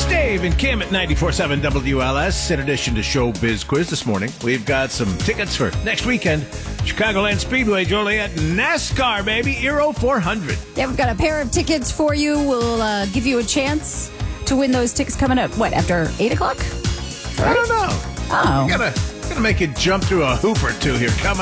It's Dave and Kim at 94.7 WLS. In addition to Showbiz Quiz this morning, we've got some tickets for next weekend. Chicagoland Speedway, Joliet, NASCAR, baby, Euro 400. Yeah, we've got a pair of tickets for you. We'll give you a chance to win those tickets coming up, after 8 o'clock? I don't know. Oh. Gotta make it jump through a hoop or two here. Come on.